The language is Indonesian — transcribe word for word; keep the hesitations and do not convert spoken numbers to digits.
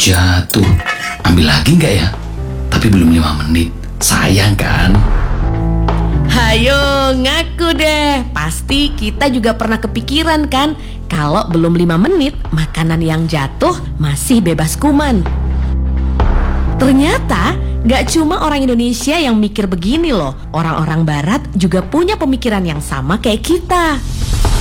Jatuh. Ambil lagi nggak ya? Tapi belum lima menit. Sayang kan? Hayo ngaku deh. Pasti kita juga pernah kepikiran kan, kalau belum lima menit makanan yang jatuh masih bebas kuman. Ternyata gak cuma orang Indonesia yang mikir begini loh. Orang-orang barat juga punya pemikiran yang sama kayak kita.